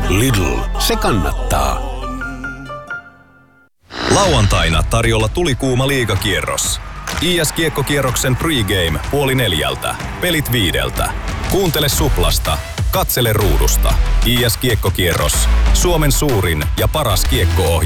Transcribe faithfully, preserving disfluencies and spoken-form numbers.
Lidl, se kannattaa. Lauantaina tarjolla tulikuuma liigakierros. I S-kiekkokierroksen pregame puoli neljältä, pelit viideltä. Kuuntele Suplasta, katsele ruudusta. I S-kiekkokierros, Suomen suurin ja paras kiekko-ohjelma.